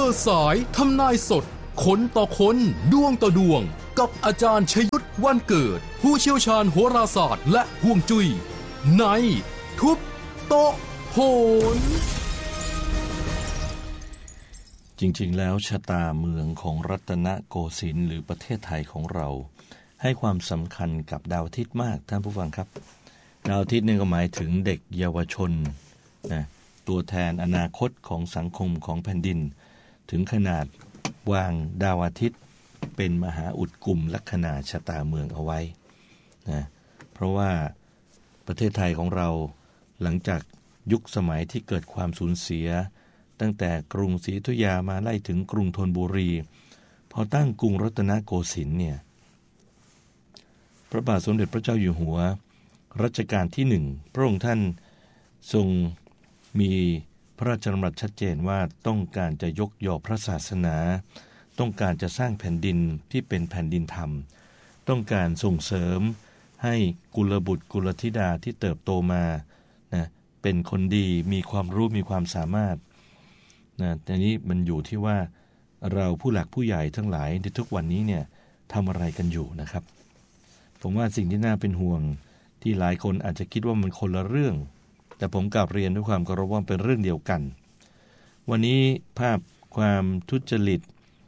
ดสายทำนายสดคนต่อคนดวงต่อดวงกับอาจารย์ชยุทธวันเกิดผู้เชี่ยวชาญโหราศาสตร์และฮวงจุ้ยในทุบโต๊ะโหนจริงๆแล้วชะตาเมืองของรัตนโกสินทร์หรือประเทศไทยของเราให้ความสำคัญกับดาวอาทิตย์มากท่านผู้ฟังครับดาวอาทิตย์นี่ก็หมายถึงเด็กเยาวชนนะตัวแทนอนาคตของสังคมของแผ่นดินถึงขนาดวางดาวอาทิตย์เป็นมหาอุดกลุ่มลัคนาชะตาเมืองเอาไว้นะเพราะว่าประเทศไทยของเราหลังจากยุคสมัยที่เกิดความสูญเสียตั้งแต่กรุงศรีอยุธยามาไล่ถึงกรุงธนบุรีพอตั้งกรุงรัตนโกสินทร์เนี่ยพระบาทสมเด็จพระเจ้าอยู่หัวรัชกาลที่1พระองค์ท่านทรงมีพระราชดำรัสชัดเจนว่าต้องการจะยกย่อพระศาสนาต้องการจะสร้างแผ่นดินที่เป็นแผ่นดินธรรมต้องการส่งเสริมให้กุลบุตรกุลธิดาที่เติบโตมานะเป็นคนดีมีความรู้มีความสามารถนะแต่นี้มันอยู่ที่ว่าเราผู้หลักผู้ใหญ่ทั้งหลายในทุกวันนี้เนี่ยทำอะไรกันอยู่นะครับผมว่าสิ่งที่น่าเป็นห่วงที่หลายคนอาจจะคิดว่ามันคนละเรื่องแต่ผมกลับเรียนด้วยความเคารพว่าเป็นเรื่องเดียวกันวันนี้ภาพความทุจริต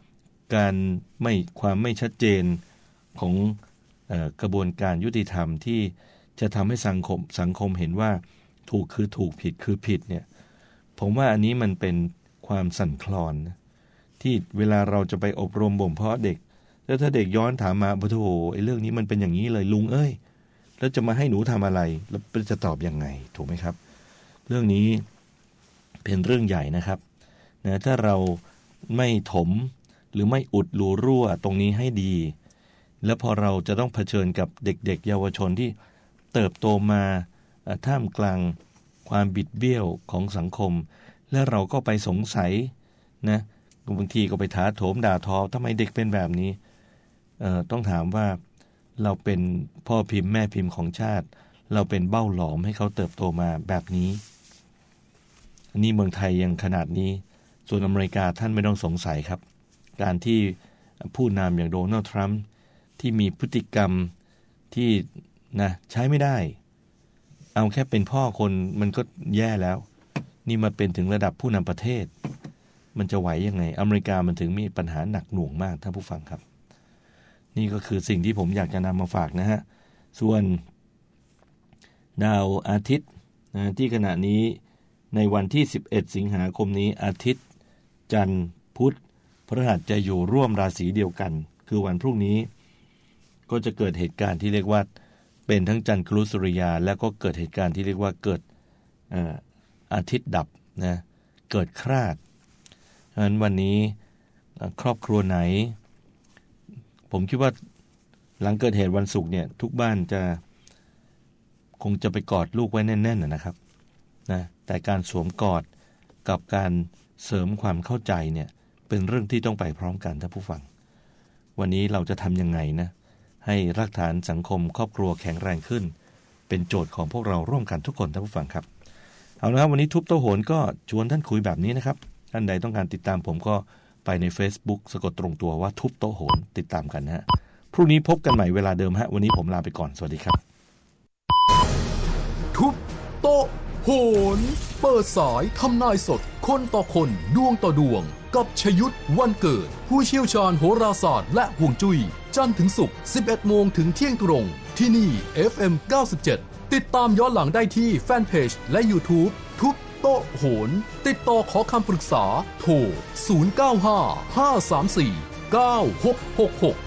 ความไม่ชัดเจนของกระบวนการยุติธรรมที่จะทำให้สังคมเห็นว่าถูกคือถูกผิดคือผิดเนี่ยผมว่าอันนี้มันเป็นความสั่นคลอนที่เวลาเราจะไปอบรมบ่มเพาะเด็กแล้วถ้าเด็กย้อนถามมาโอ้โหไอ้เรื่องนี้มันเป็นอย่างนี้เลยลุงเอ้ยแล้วจะมาให้หนูทำอะไรแล้วจะตอบยังไงถูกไหมครับเรื่องนี้เป็นเรื่องใหญ่นะครับนะถ้าเราไม่ถมหรือไม่อุดรูรั่วตรงนี้ให้ดีแล้วพอเราจะต้องเผชิญกับเด็กๆเยาวชนที่เติบโตมาท่ามกลางความบิดเบี้ยวของสังคมและเราก็ไปสงสัยนะบางทีก็ไปถาโถมด่าทอทำไมเด็กเป็นแบบนี้ต้องถามว่าเราเป็นพ่อพิมพ์แม่พิมพ์ของชาติเราเป็นเบ้าหลอมให้เขาเติบโตมาแบบนี้อันนี้เมืองไทยยังขนาดนี้ส่วนอเมริกาท่านไม่ต้องสงสัยครับการที่ผู้นำอย่างโดนัลด์ทรัมป์ที่มีพฤติกรรมที่นะใช้ไม่ได้เอาแค่เป็นพ่อคนมันก็แย่แล้วนี่มาเป็นถึงระดับผู้นำประเทศมันจะไหวยังไงอเมริกามันถึงมีปัญหาหนักหน่วงมากท่านผู้ฟังครับนี่ก็คือสิ่งที่ผมอยากจะนำมาฝากนะฮะส่วนดาวอาทิตย์นะที่ขณะนี้ในวันที่11สิงหาคมนี้อาทิตย์จันทร์พุธพฤหัสจะอยู่ร่วมราศีเดียวกันคือวันพรุ่งนี้ก็จะเกิดเหตุการณ์ที่เรียกว่าเป็นทั้งจันทร์ครุสุริยาแล้วก็เกิดเหตุการณ์ที่เรียกว่าเกิดอาทิตย์ดับนะเกิดคราดฉะนั้นวันนี้ครอบครัวไหนผมคิดว่าหลังเกิดเหตุวันศุกร์เนี่ยทุกบ้านคงจะไปกอดลูกไว้แน่นๆนะครับนะแต่การสวมกอดกับการเสริมความเข้าใจเนี่ยเป็นเรื่องที่ต้องไปพร้อมกันท่านผู้ฟังวันนี้เราจะทำยังไงนะให้รากฐานสังคมครอบครัวแข็งแรงขึ้นเป็นโจทย์ของพวกเราร่วมกันทุกคนท่านผู้ฟังครับเอาละครับวันนี้ทุบโต๊ะโหนก็ชวนท่านคุยแบบนี้นะครับท่านใดต้องการติดตามผมก็ไปใน Facebook สะกดตรงตัวว่าทุบโต๊ะโหนติดตามกันนะฮะพรุ่งนี้พบกันใหม่เวลาเดิมฮะวันนี้ผมลาไปก่อนสวัสดีครับทุบโต๊ะโหนเปิดสายทำนายสดคนต่อคนดวงต่อดวงกับชยุทธวันเกิดผู้เชี่ยวชาญโหราศาสตร์และฮวงจุ้ยจันทร์ถึงศุกร์ 11 โมงถึงเที่ยงตรงที่นี่ FM 97ติดตามย้อนหลังได้ที่แฟนเพจและ YouTube ทุบโต๊ะโหนติดต่อขอคำปรึกษาโทร 0955349666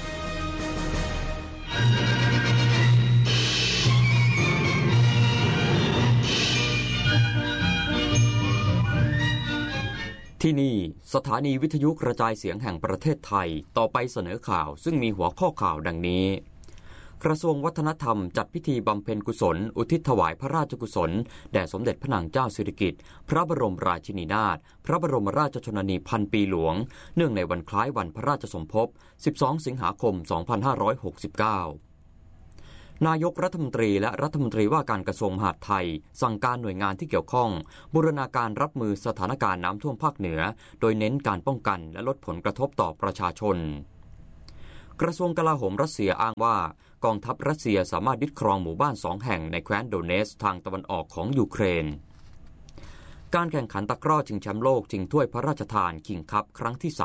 ที่นี่สถานีวิทยุกระจายเสียงแห่งประเทศไทยต่อไปเสนอข่าวซึ่งมีหัวข้อข่าวดังนี้กระทรวงวัฒนธรรมจัดพิธีบำเพ็ญกุศลอุทิศถวายพระราชกุศลแด่สมเด็จพระนางเจ้าสิริกิติ์พระบรมราชินีนาถพระบรมราชชนนีพันปีหลวงเนื่องในวันคล้ายวันพระราชสมภพ12 สิงหาคม 2569 นายกรัฐมนตรีและรัฐมนตรีว่าการกระทรวงมหาดไทยสั่งการหน่วยงานที่เกี่ยวข้องบูรณาการรับมือสถานการณ์น้ำท่วมภาคเหนือโดยเน้นการป้องกันและลดผลกระทบต่อประชาชนกระทรวงกลาโหมรัสเซียอ้างว่ากองทัพรัสเซียสามารถยึดครองหมู่บ้าน2 แห่งในแคว้นโดเนสทางตะวันออกของยูเครนการแข่งขันตะกร้อชิงแชมป์โลกชิงถ้วยพระราชทานคิงส์คัพครั้งที่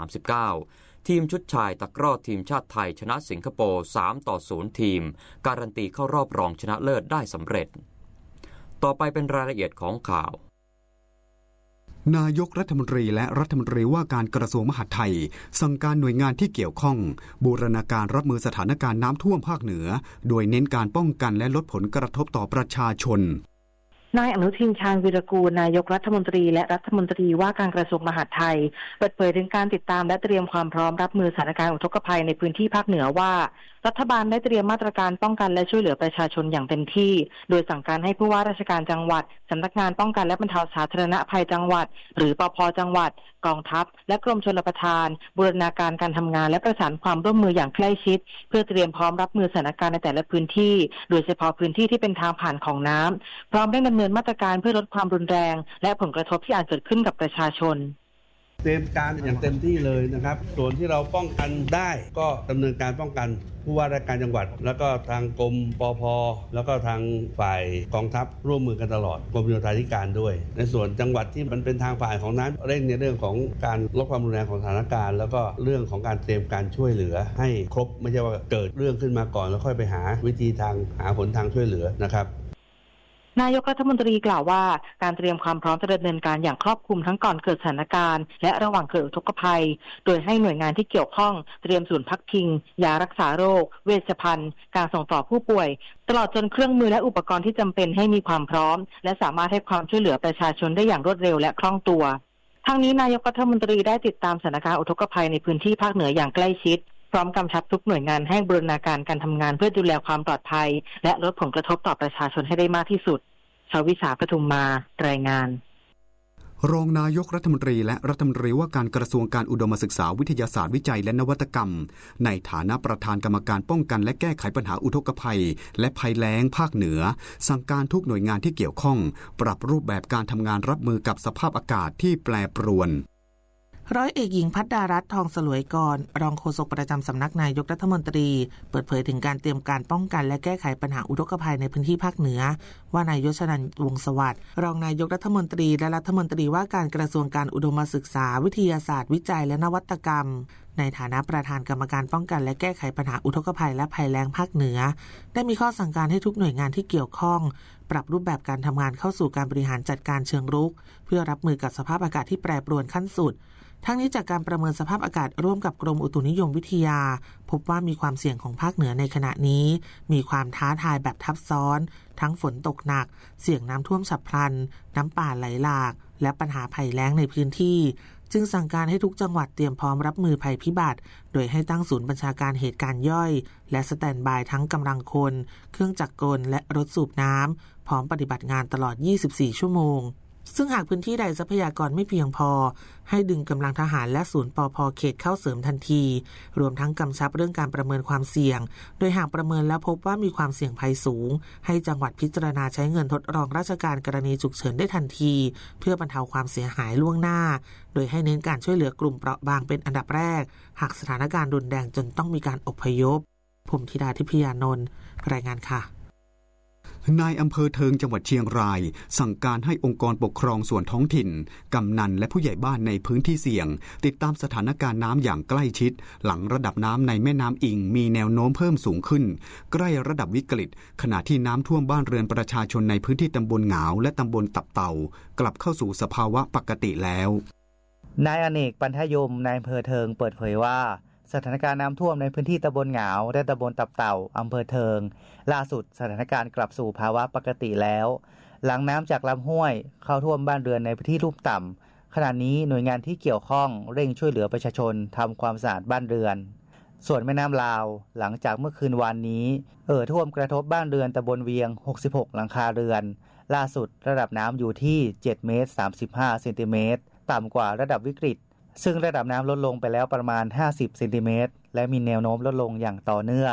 39ทีมชุดชายตะกร้อทีมชาติไทยชนะสิงคโปร์3-0ทีมการันตีเข้ารอบรองชนะเลิศได้สำเร็จต่อไปเป็นรายละเอียดของข่าวนายกรัฐมนตรีและรัฐมนตรีว่าการกระทรวงมหาดไทยสั่งการหน่วยงานที่เกี่ยวข้องบูรณาการรับมือสถานการณ์น้ำท่วมภาคเหนือโดยเน้นการป้องกันและลดผลกระทบต่อประชาชนนายอนุทินชาญวีรกูลนายกรัฐมนตรีและรัฐมนตรีว่าการกระทรวงมหาดไทยเปิดเผยถึงการติดตามและเตรียมความพร้อมรับมือสถานการณ์อุทกภัยในพื้นที่ภาคเหนือว่ารัฐบาลได้เตรียมมาตรการป้องกันและช่วยเหลือประชาชนอย่างเต็มที่โดยสั่งการให้ผู้ว่าราชการจังหวัดสำนักงานป้องกันและบรรเทาสาธารณภัยจังหวัดหรือปภ.จังหวัดกองทัพและกรมชลประทานบูรณาการการทำงานและประสานความร่วมมืออย่างใกล้ชิดเพื่อเตรียมพร้อมรับมือสถานการณ์ในแต่ละพื้นที่โดยเฉพาะพื้นที่ที่เป็นทางผ่านของน้ำพร้อมได้ดำเนินมาตรการเพื่อลดความรุนแรงและผลกระทบที่อาจเกิดขึ้นกับประชาชนเตรียมการอย่างเต็มที่เลยนะครับส่วนที่เราป้องกันได้ก็ดำเนินการป้องกันผู้ว่าราชการจังหวัดแล้วก็ทางกรมปภ.แล้วก็ทางฝ่ายกองทัพร่วมมือกันตลอดกรมโยธาธิการด้วยในส่วนจังหวัดที่มันเป็นทางผ่านของน้ำเร่งในเรื่องของการลดความรุนแรงของสถานการณ์แล้วก็เรื่องของการเตรียมการช่วยเหลือให้ครบไม่ใช่ว่าเกิดเรื่องขึ้นมาก่อนแล้วค่อยไปหาวิธีทางหาผลทางช่วยเหลือนะครับนายกรัฐมนตรีกล่าวว่าการเตรียมความพร้อมจะดำเนินการอย่างครอบคลุมทั้งก่อนเกิดสถานการณ์และระหว่างเกิดอุทกภัยโดยให้หน่วยงานที่เกี่ยวข้องเตรียมศูนย์พักพิงยารักษาโรคเวชภัณฑ์การส่งต่อผู้ป่วยตลอดจนเครื่องมือและอุปกรณ์ที่จำเป็นให้มีความพร้อมและสามารถให้ความช่วยเหลือประชาชนได้อย่างรวดเร็วและคล่องตัวทั้งนี้นายกรัฐมนตรีได้ติดตามสถานการณ์อุทกภัยในพื้นที่ภาคเหนืออย่างใกล้ชิดพร้อมกำชับทุกหน่วยงานให้บูรณาการการทำงานเพื่อดูแลความปลอดภัยและลดผลกระทบต่อประชาชนให้ได้มากที่สุดชวิสาปทุมมารายงานรองนายกรัฐมนตรีและรัฐมนตรีว่าการกระทรวงการอุดมศึกษาวิทยาศาสตร์วิจัยและนวัตกรรมในฐานะประธานกรรมการป้องกันและแก้ไขปัญหาอุทกภัยและภัยแล้งภาคเหนือสั่งการทุกหน่วยงานที่เกี่ยวข้องปรับรูปแบบการทำงานรับมือกับสภาพอากาศที่แปรปรวนร้อยเอกหญิงภัทรารัตน์ทองสลวยกรรองโฆษกประจำสำนักนายกรัฐมนตรีเปิดเผยถึงการเตรียมการป้องกันและแก้ไขปัญหาอุทกภัยในพื้นที่ภาคเหนือว่านายยศนันท์วงศ์สวัสดิ์รองนายกรัฐมนตรีและรัฐมนตรีว่าการกระทรวงการอุดมศึกษาวิทยาศาสตร์วิจัยและนวัตกรรมในฐานะประธานกรรมการป้องกันและแก้ไขปัญหาอุทกภัยและภัยแล้งภาคเหนือได้มีข้อสั่งการให้ทุกหน่วยงานที่เกี่ยวข้องปรับรูปแบบการทำงานเข้าสู่การบริหารจัดการเชิงรุกเพื่อรับมือกับสภาพอากาศที่แปรปรวนขั้นสุดทั้งนี้จากการประเมินสภาพอากาศร่วมกับกรมอุตุนิยมวิทยาพบว่ามีความเสี่ยงของภาคเหนือในขณะนี้มีความท้าทายแบบทับซ้อนทั้งฝนตกหนักเสี่ยงน้ำท่วมฉับพลันน้ำป่าไหลหลากและปัญหาภัยแล้งในพื้นที่จึงสั่งการให้ทุกจังหวัดเตรียมพร้อมรับมือภัยพิบัติโดยให้ตั้งศูนย์บัญชาการเหตุการณ์ย่อยและสแตนด์บายทั้งกำลังคนเครื่องจักรกลและรถสูบน้ำพร้อมปฏิบัติงานตลอด24ชั่วโมงซึ่งหากพื้นที่ใดทรัพยากรไม่เพียงพอให้ดึงกำลังทหารและศูนย์ปภ.เขตเข้าเสริมทันทีรวมทั้งกำชับเรื่องการประเมินความเสี่ยงโดยหากประเมินแล้วพบว่ามีความเสี่ยงภัยสูงให้จังหวัดพิจารณาใช้เงินทดลองราชการกรณีฉุกเฉินได้ทันทีเพื่อบรรเทาความเสียหายล่วงหน้าโดยให้เน้นการช่วยเหลือกลุ่มเปราะบางเป็นอันดับแรกหากสถานการณ์รุนแรงจนต้องมีการอพยพผมธิดาทิพยานนท์รายงานค่ะนายอำเภอเทิงจังหวัดเชียงรายสั่งการให้องค์กรปกครองส่วนท้องถิ่นกำนันและผู้ใหญ่บ้านในพื้นที่เสี่ยงติดตามสถานการณ์น้ำอย่างใกล้ชิดหลังระดับน้ำในแม่น้ำอิงมีแนวโน้มเพิ่มสูงขึ้นใกล้ระดับวิกฤตขณะที่น้ำท่วมบ้านเรือนประชาชนในพื้นที่ตำบลหงาวและตำบลตับเต่ากลับเข้าสู่สภาวะปกติแล้วนายอเนกปันทยมนายอำเภอเทิงเปิดเผยว่าสถานการณ์น้ำท่วมในพื้นที่ตำบลหงาวและตำบลตับเต่าอำเภอเทิงล่าสุดสถานการณ์กลับสู่ภาวะปกติแล้วหลังน้ำจากลำห้วยเข้าท่วมบ้านเรือนในพื้นที่ลุ่มต่ำขณะนี้หน่วยงานที่เกี่ยวข้องเร่งช่วยเหลือประชาชนทำความสะอาดบ้านเรือนส่วนแม่น้ำลาวหลังจากเมื่อคืนวานนี้ท่วมกระทบบ้านเรือนตำบลเวียง66หลังคาเรือนล่าสุดระดับน้ำอยู่ที่7 เมตร 35 เซนติเมตรต่ำกว่าระดับวิกฤตซึ่งระดับน้ำลดลงไปแล้วประมาณ50 เซนติเมตรและมีแนวโน้มลดลงอย่างต่อเนื่อง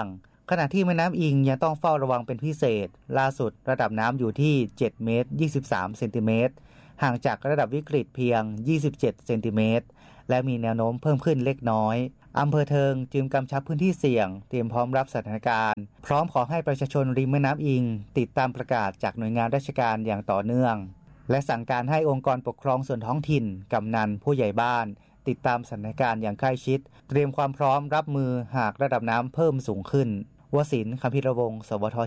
ขณะที่แม่น้ำอิงยังต้องเฝ้าระวังเป็นพิเศษล่าสุดระดับน้ำอยู่ที่7เมตร23เซนติเมตรห่างจากระดับวิกฤตเพียง27เซนติเมตรและมีแนวโน้มเพิ่มขึ้นเล็กน้อยอำเภอเทิงจึงกำชับพื้นที่เสี่ยงเตรียมพร้อมรับสถานการณ์พร้อมขอให้ประชาชนริมแม่น้ำอิงติดตามประกาศจากหน่วยงานราชการอย่างต่อเนื่องและสั่งการให้องค์กรปกครองส่วนท้องถิ่นกำนันผู้ใหญ่บ้านติดตามสถานการณ์อย่างใกล้ชิดเตรียมความพร้อมรับมือหากระดับน้ำเพิ่มสูงขึ้นวสินทร์ คำพิรวงศ์ สวท